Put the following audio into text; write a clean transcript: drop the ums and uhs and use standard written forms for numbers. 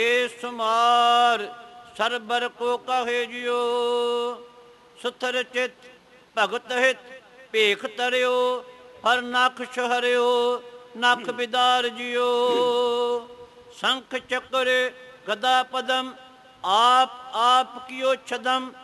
ਸੁਮਾਰ ਸਰਬਰ ਕੋ ਕਹੇ ਜਿਉ, ਸੁਥਰ ਚਿਤ ਭਗਤ ਹਿਤ ਭੇਖ ਤਰਿਓ, ਹਰ ਨਖਸ਼ ਹਰਿਓ ਨਖ ਬਿਦਾਰ ਜਿਉ। शंख चक्र गदा पदम आप कियो छदम,